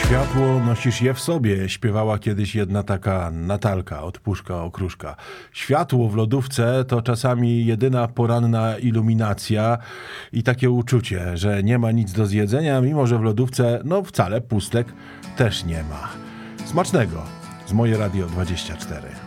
Światło nosisz je w sobie, śpiewała kiedyś jedna taka Natalka od Puszka Okruszka. Światło w lodówce to czasami jedyna poranna iluminacja i takie uczucie, że nie ma nic do zjedzenia, mimo że w lodówce wcale pustek też nie ma. Smacznego z Moje Radio 24.